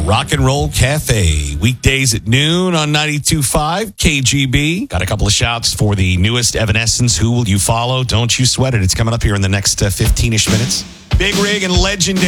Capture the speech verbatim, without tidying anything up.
Rock and Roll Cafe. Weekdays at noon on ninety-two point five K G B. Got a couple of shouts for the newest Evanescence, Who Will You Follow? Don't You Sweat It. It's coming up here in the next uh, fifteen-ish minutes. Big Rig and Legendary.